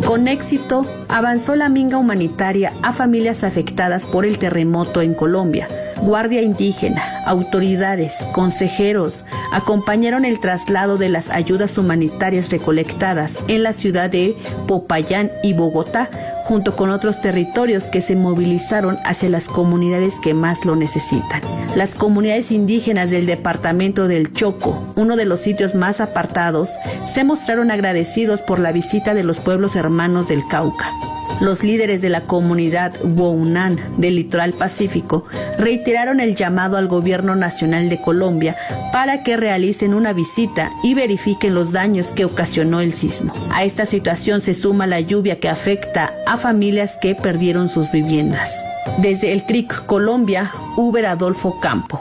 Con éxito, avanzó la minga humanitaria a familias afectadas por el terremoto en Colombia. Guardia Indígena, autoridades, consejeros acompañaron el traslado de las ayudas humanitarias recolectadas en la ciudad de Popayán y Bogotá, junto con otros territorios que se movilizaron hacia las comunidades que más lo necesitan. Las comunidades indígenas del departamento del Chocó, uno de los sitios más apartados, se mostraron agradecidos por la visita de los pueblos hermanos del Cauca. Los líderes de la comunidad Huaunán del Litoral Pacífico reiteraron el llamado al Gobierno Nacional de Colombia para que realicen una visita y verifiquen los daños que ocasionó el sismo. A esta situación se suma la lluvia que afecta a familias que perdieron sus viviendas. Desde el CRIC Colombia, Uber Adolfo Campo.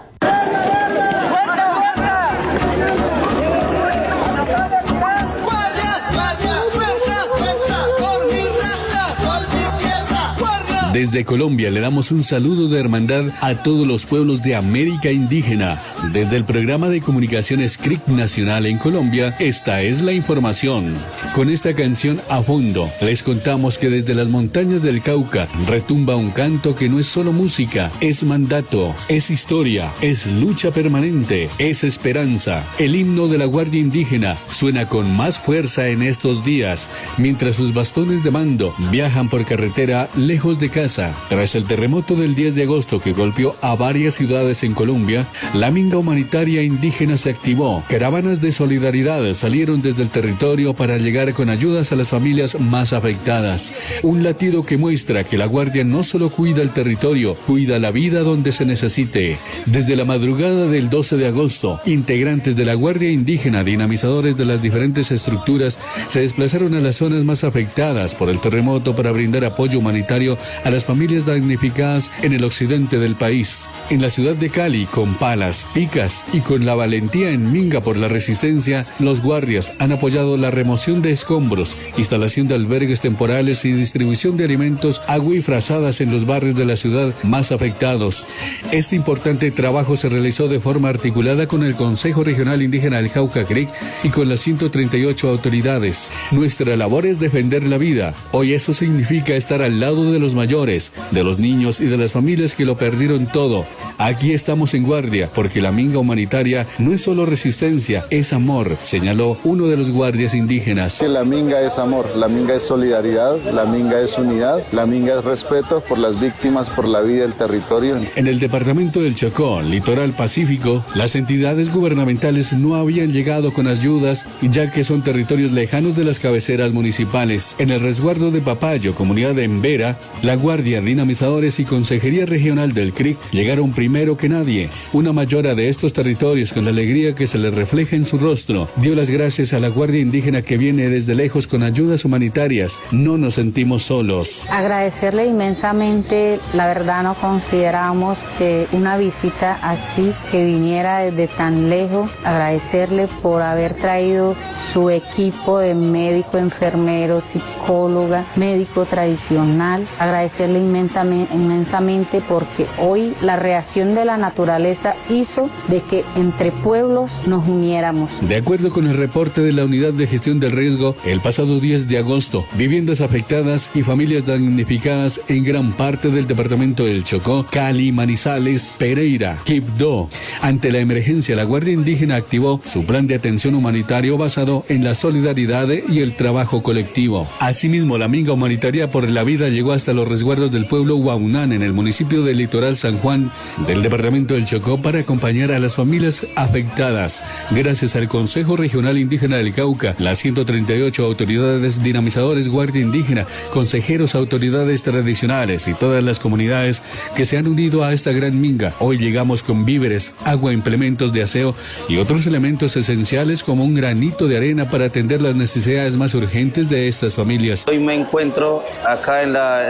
Desde Colombia le damos un saludo de hermandad a todos los pueblos de América Indígena. Desde el programa de comunicaciones CRIC Nacional en Colombia, esta es la información. Con esta canción a fondo, les contamos que desde las montañas del Cauca retumba un canto que no es solo música, es mandato, es historia, es lucha permanente, es esperanza. El himno de la Guardia Indígena suena con más fuerza en estos días, mientras sus bastones de mando viajan por carretera lejos de casa. Tras el terremoto del 10 de agosto que golpeó a varias ciudades en Colombia, la minga humanitaria indígena se activó. Caravanas de solidaridad salieron desde el territorio para llegar con ayudas a las familias más afectadas. Un latido que muestra que la Guardia no solo cuida el territorio, cuida la vida donde se necesite. Desde la madrugada del 12 de agosto, integrantes de la Guardia Indígena, dinamizadores de las diferentes estructuras, se desplazaron a las zonas más afectadas por el terremoto para brindar apoyo humanitario a las familias damnificadas en el occidente del país. En la ciudad de Cali, con palas, picas y con la valentía en minga por la resistencia, los guardias han apoyado la remoción de escombros, instalación de albergues temporales y distribución de alimentos, agua y frazadas en los barrios de la ciudad más afectados. Este importante trabajo se realizó de forma articulada con el Consejo Regional Indígena del Cauca CRIC y con las 138 autoridades. Nuestra labor es defender la vida. Hoy eso significa estar al lado de los mayores, de los niños y de las familias que lo perdieron todo. Aquí estamos en guardia, porque la minga humanitaria no es solo resistencia, es amor, señaló uno de los guardias indígenas. La minga es amor, la minga es solidaridad, la minga es unidad, la minga es respeto por las víctimas, por la vida del territorio. En el departamento del Chocó, Litoral Pacífico, las entidades gubernamentales no habían llegado con ayudas, ya que son territorios lejanos de las cabeceras municipales. En el resguardo de Papayo, comunidad de Embera, la Guardia, dinamizadores y Consejería Regional del CRIC llegaron primero que nadie. Una mayora de estos territorios, con la alegría que se le refleja en su rostro, dio las gracias a la Guardia Indígena que viene desde lejos con ayudas humanitarias. No nos sentimos solos. Agradecerle inmensamente, la verdad no consideramos que una visita así, que viniera desde tan lejos, agradecerle por haber traído su equipo de médico, enfermero, psicóloga, médico tradicional, agradecerle inmensamente porque hoy la reacción de la naturaleza hizo de que entre pueblos nos uniéramos. De acuerdo con el reporte de la Unidad de Gestión del Riesgo, el pasado 10 de agosto, viviendas afectadas y familias damnificadas en gran parte del departamento del Chocó, Cali, Manizales, Pereira, Quibdó. Ante la emergencia, la Guardia Indígena activó su plan de atención humanitario basado en la solidaridad y el trabajo colectivo. Asimismo, la minga humanitaria por la vida llegó hasta los resguardos del pueblo Huaunán en el municipio del Litoral San Juan del departamento del Chocó para acompañar a las familias afectadas. Gracias al Consejo Regional Indígena del Cauca, las 138 autoridades, dinamizadores, Guardia Indígena, consejeros, autoridades tradicionales y todas las comunidades que se han unido a esta gran minga. Hoy llegamos con víveres, agua, implementos de aseo y otros elementos esenciales como un granito de arena para atender las necesidades más urgentes de estas familias. Hoy me encuentro acá en el resguardo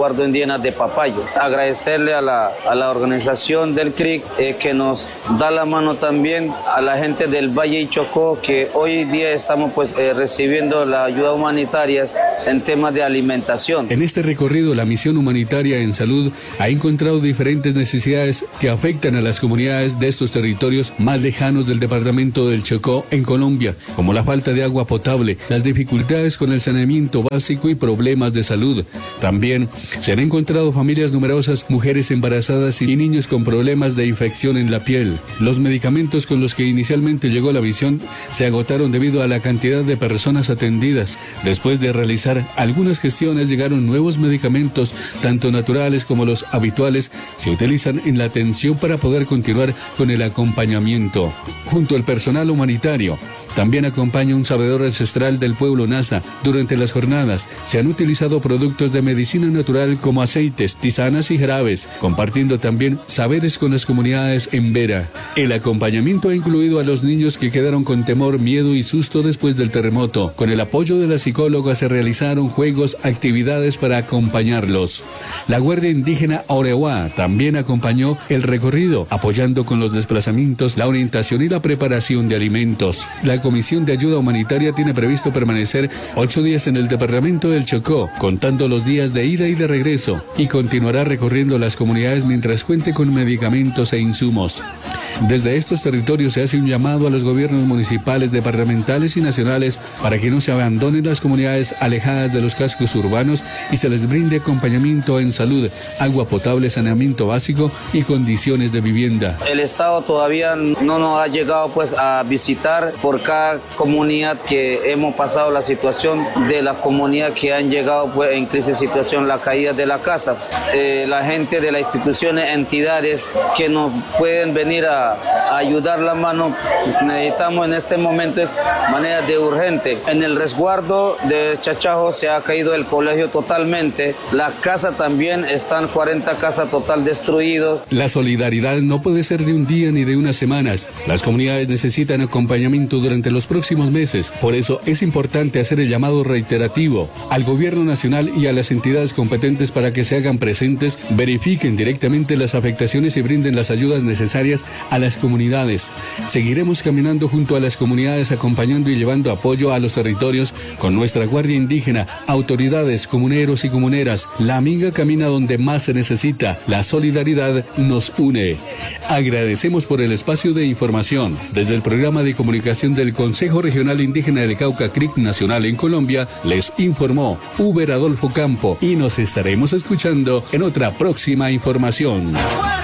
resguardo indígena de Papayo. Agradecerle a la organización del CRIC que nos da la mano también a la gente del Valle y Chocó, que hoy día estamos recibiendo la ayuda humanitaria en temas de alimentación. En este recorrido, la misión humanitaria en salud ha encontrado diferentes necesidades que afectan a las comunidades de estos territorios más lejanos del departamento del Chocó en Colombia, como la falta de agua potable, las dificultades con el saneamiento básico y problemas de salud. También se han encontrado familias numerosas, mujeres embarazadas y niños con problemas de infección en la piel. Los medicamentos con los que inicialmente llegó la misión se agotaron debido a la cantidad de personas atendidas. Después de realizar algunas gestiones, llegaron nuevos medicamentos, tanto naturales como los habituales, se utilizan en la atención para poder continuar con el acompañamiento. Junto al personal humanitario, también acompaña un sabedor ancestral del pueblo Nasa. Durante las jornadas se han utilizado productos de medicina natural como aceites, tisanas y jarabes, compartiendo también saberes con las comunidades en Vera. El acompañamiento ha incluido a los niños que quedaron con temor, miedo y susto después del terremoto. Con el apoyo de la psicóloga se realizaron juegos, actividades para acompañarlos. La Guardia Indígena Orewa también acompañó el recorrido, apoyando con los desplazamientos, la orientación y la preparación de alimentos. La Comisión de Ayuda Humanitaria tiene previsto permanecer 8 días en el departamento del Chocó, contando los días de ida y de regreso, y continuará recorriendo las comunidades mientras cuente con medicamentos e insumos. Desde estos territorios se hace un llamado a los gobiernos municipales, departamentales y nacionales para que no se abandonen las comunidades alejadas de los cascos urbanos y se les brinde acompañamiento en salud, agua potable, saneamiento básico y condiciones de vivienda. El Estado todavía no nos ha llegado a visitar por cada comunidad que hemos pasado la situación de la comunidad que han llegado en crisis situación, la caída de las casas. La gente de las instituciones, entidades que nos pueden venir a ayudar la mano, necesitamos en este momento es manera de urgente. En el resguardo de Chachajo se ha caído el colegio totalmente, la casa también, están 40 casas total destruidos. La solidaridad no puede ser de un día ni de unas semanas. Las comunidades necesitan acompañamiento durante los próximos meses. Por eso es importante hacer el llamado reiterativo al gobierno nacional y a las entidades competentes para que se hagan presentes, verifiquen directamente las afectaciones y brinden las ayudas necesarias a las comunidades. Seguiremos caminando junto a las comunidades, acompañando y llevando apoyo a los territorios con nuestra Guardia Indígena, autoridades, comuneros y comuneras. La minga camina donde más se necesita. La solidaridad nos une. Agradecemos por el espacio de información. Desde el programa de comunicación del Consejo Regional Indígena del Cauca CRIC Nacional en Colombia, les informó Uber Adolfo Campo y nos estaremos escuchando en otra próxima información.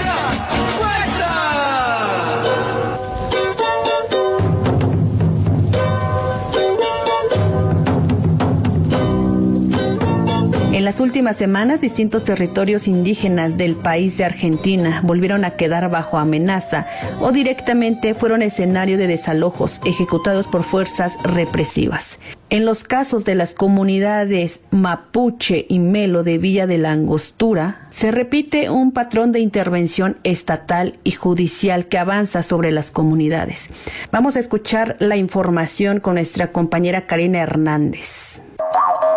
En las últimas semanas, distintos territorios indígenas del país de Argentina volvieron a quedar bajo amenaza o directamente fueron escenario de desalojos ejecutados por fuerzas represivas. En los casos de las comunidades Mapuche y Melo de Villa de la Angostura, se repite un patrón de intervención estatal y judicial que avanza sobre las comunidades. Vamos a escuchar la información con nuestra compañera Karina Hernández.